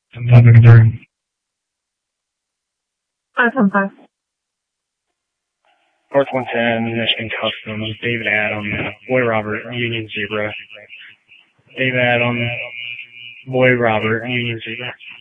Topic 3. 515. North 110, Michigan Customs, David Adam, Boy Robert, Union Zebra. David Adam, Boy Robert, Union Zebra.